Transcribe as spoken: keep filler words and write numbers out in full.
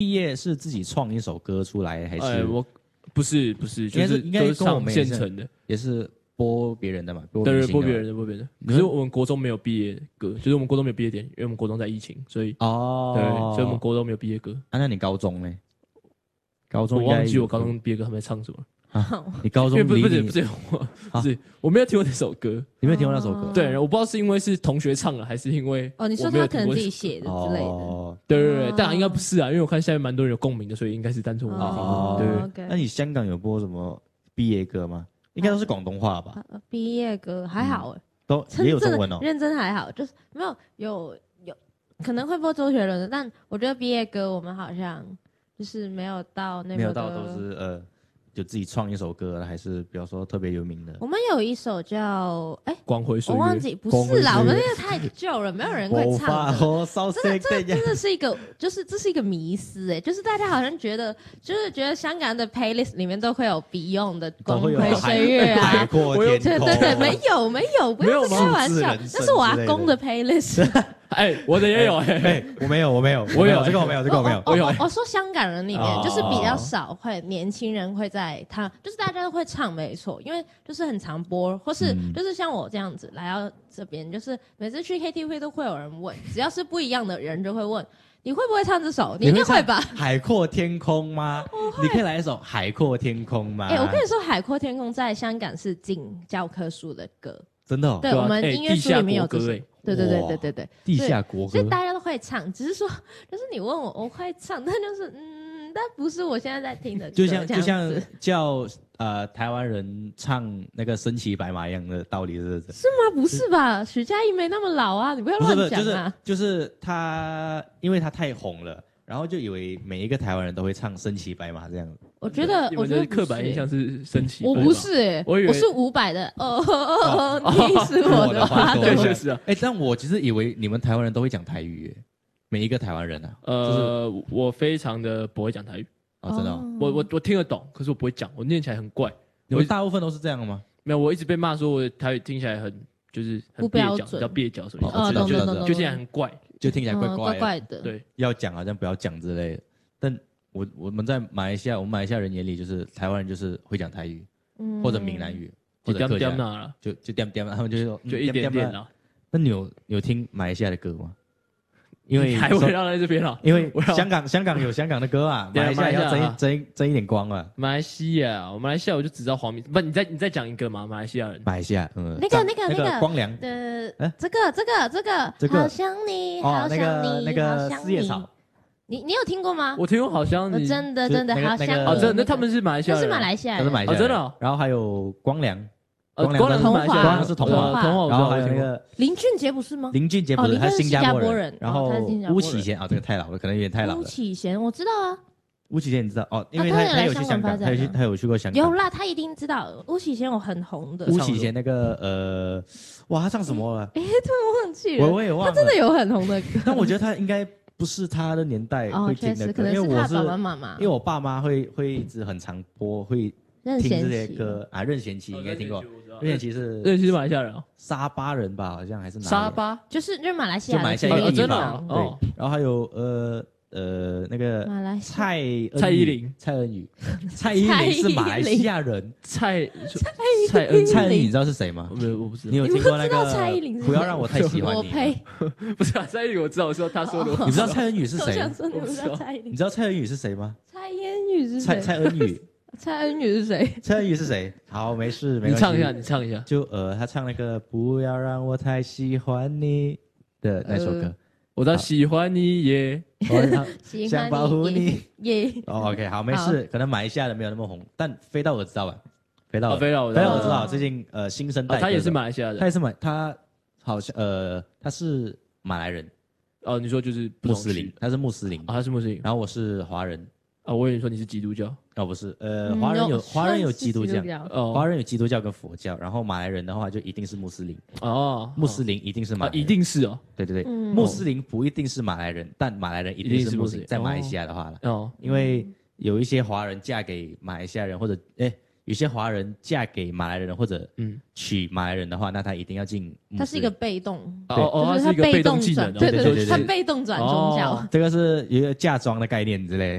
毕业是自己创一首歌出来，还是？ 哎，我不是不是，就是应该是唱现成的， 也是播别人的嘛，播对对，播别人的，播别人的。可是我们国中没有毕业歌，就是我们国中没有毕业典礼，因为我们国中在疫情，所以哦， 对，所以我们国中没有毕业歌。 啊，那你高中呢？高中我忘记我高中毕业歌他们在唱什么。 啊、你高中不是不是不是我、啊、不是我没有听过那首歌， 你没有听过那首歌？ 哦、对，我不知道是因为是同学唱了，还是因为哦，你说他可能自己写的之类的。 哦， 对对对，但应该不是啊，因为我看下面蛮多人有共鸣的，所以应该是单纯我没听过。 哦， 对， okay. 那你香港有播什么毕业歌吗？应该都是广东话吧？ 啊、毕业歌还好哎、嗯， 都也有中文哦。 认真还好，就是没有有有可能会播周杰伦的，但我觉得毕业歌我们好像就是没有到那没有到都是呃。就自己创一首歌，还是比方说特别有名的。 我们有一首叫哎， 光辉岁月， 我忘记不是啦，我们那个太旧了，没有人会唱的。这这真的是一个，就是这是一个迷思哎，就是大家好像觉得，就是觉得香港的 playlist 里面都会有 Beyond 的光辉岁月啊， 海阔天空， 对对对，没有没有，不要开玩笑，那是我阿公的 playlist。 哎，我的也有哎、欸， 我没有，我没有， 我有这个我没有，这个我没有， 我有。我说香港人里面就是比较少会年轻人会在他，就是大家都会唱没错，因为就是很常播，或是就是像我这样子来到这边，就是每次去 K T V 都会有人问，只要是不一样的人就会问你会不会唱这首，你应该会吧？ 海阔天空吗？你可以来一首海阔天空吗？ 哎、欸，我跟你说，海阔天空在香港是进教科书的歌。 真的、哦， 对，我们音乐书里面有这首，对对对对对对， 地下国歌， 所以大家都会唱，只是说，就是你问我，我会唱，但就是嗯，但不是我现在在听的歌， 就像就像叫呃台湾人唱那个身骑白马一样的道理，是不是？ 是吗？不是吧？许佳莹没那么老啊，你不要乱讲啊！ 就是就是他，因为他太红了。然后就以为每一个台湾人都会唱身骑白马这样子。 我觉得，我觉得刻板印象是身骑。 我不是哎、欸，我以为我是伍佰的。哦哦哦，你是我的花朵。 对，确实啊。 哎，但我其实以为你们台湾人都会讲台语，每一个台湾人啊。 呃，我非常的不会讲台语啊，真的。 我我我听得懂，可是我不会讲，我念起来很怪。 你们大部分都是这样吗？ 没有，我一直被骂说我的台语听起来很就是很蹩脚，叫蹩脚什么的， 就就听起来很怪， 就听起来怪怪怪的。 对， 要讲好像不要讲之类的。但我我们在马来西亚，我们马来西亚人眼里就是台湾人就是会讲台语，嗯、或者闽南语，或者客家，就就掂掂，他们就说就一点点啦。 那你有有听马来西亚的歌吗？因为还围绕在这边了， 因为香港香港有香港的歌啊，马来西亚要争争争一点光啊。 马来西亚，马来西亚我就只知道黄明，不，你再你再讲一个嘛，马来西亚人。 马来西亚，嗯， 那个那个那个光良的，这个这个这个这个， 好想你，好想你， 那个四叶草。 你你有听过吗？ 我听过，好像你真的真的好像你。 哦，真的，那他们是马来西亚人， 是马来西亚人， 是马来西亚人，真的。 然后还有光良， 光良童话， 光良是童话， 童话。 然后还有那个林俊杰不是吗？ 林俊杰不是，他是新加坡人。然后巫启贤啊，这个太老了，可能有点太老了。 巫启贤我知道啊， 巫启贤你知道哦，因为他他有去香港，他有去他有去过香港。 有啦，他一定知道巫启贤，我很红的。 巫启贤那个呃，哇，他唱什么了？ 哎，突然忘记了， 我我也忘了。 他真的有很红的歌， 但我觉得他应该。不是他的年代会听的歌， 因为我是爸爸妈妈， 因为我爸妈会会一直很常播，会听这些歌啊。任贤齐应该听过，任贤齐是任贤齐是马来西亚人哦， 沙巴人吧，好像还是哪？ 沙巴就是就是马来西亚， 就马来西亚一个地方。 对，然后还有呃呃那个蔡蔡依林、 蔡恩宇，蔡依林是马来西亚人， 蔡蔡恩蔡恩宇你知道是谁吗？ 没有，我不知道。 你有听过那个？ 蔡依林不要让我太喜欢你。 我呸！ 不是啊，蔡依林我知道，我说他说的。 你知道蔡恩宇是谁？ 我不知道蔡依林。 你知道蔡恩宇是谁吗？ 蔡恩宇是谁？ 蔡蔡恩宇。 蔡恩宇是谁？ 蔡恩宇是谁？好，没事，没关系。 你唱一下，你唱一下。 就呃，他唱那个“不要让我太喜欢你”的那首歌。 我在喜欢你耶， 想保护你耶。 哦 ，OK， 好，没事。可能马来西亚的没有那么红，但飞到我知道吧？飞到飞到飞到我知道，最近呃新生代他也是马来西亚人， 他也是马，他好像呃他是马来人。 哦，你说就是穆斯林，他是穆斯林， 他是穆斯林， 然后我是华人。 啊，我以为你说你是基督教， 哦不是，呃，华人有华人有基督教，哦，华人有基督教跟佛教，然后马来人的话就一定是穆斯林， 哦， 穆斯林一定是马来人， 一定是哦， 对对对，穆斯林不一定是马来人，但马来人一定是穆斯林，在马来西亚的话了，哦，因为有一些华人嫁给马来西亚人，或者哎，有些华人嫁给马来人或者嗯娶马来人的话，那他一定要进， 他是一个被动， 哦哦，他是一个被动技能， 对对对，他被动转宗教， 这个是一个嫁妆的概念之类。